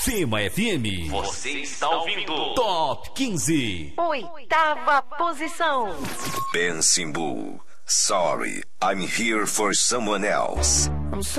Fema FM. Você está ouvindo Top 15. 8ª posição. Ben Simbu, Sorry, I'm Here for Someone Else.